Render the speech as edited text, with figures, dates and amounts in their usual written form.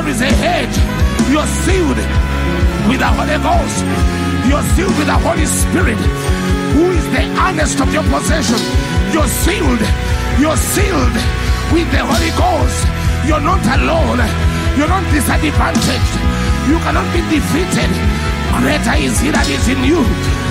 there is a hedge. You're sealed with the Holy Ghost. You're sealed with the Holy Spirit, who is the earnest of your possession. You're sealed. You're sealed with the Holy Ghost. You're not alone. You're not disadvantaged. You cannot be defeated. Greater is he that is in you